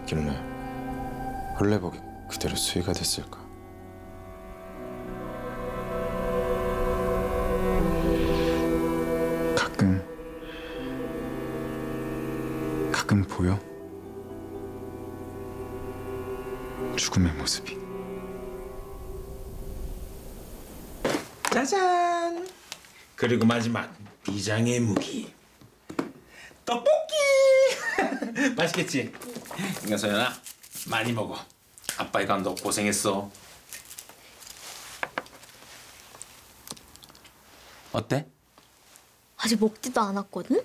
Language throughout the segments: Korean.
있길래 헐레복이 그대로 수위가 됐을까? 가끔 보여? 죽음의 모습이. 짜잔. 그리고 마지막 비장의 무기 떡볶이. 맛있겠지? 이거 소연아 많이 먹어. 아빠 이거 너 고생했어. 어때? 아직 먹지도 않았거든?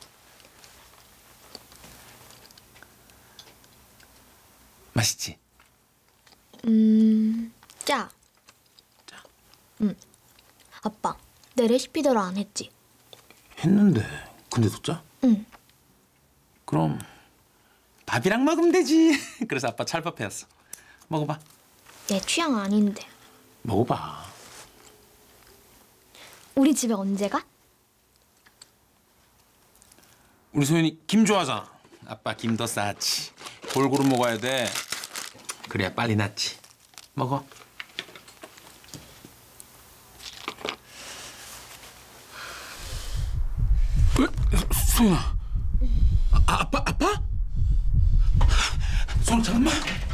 맛있지? 짜. 짜. 응. 아빠, 내 레시피대로 안 했지? 했는데 근데도 짜? 응. 그럼 밥이랑 먹으면 되지. 그래서 아빠 찰밥 해왔어. 먹어봐. 내 취향 아닌데. 먹어봐. 우리 집에 언제 가? 우리 소연이 김 좋아하잖아. 아빠 김 더 싸지. 골고루 먹어야 돼. 그래야 빨리 낫지. 먹어. 왜? 소연아. 아빠? 소연 잠깐만.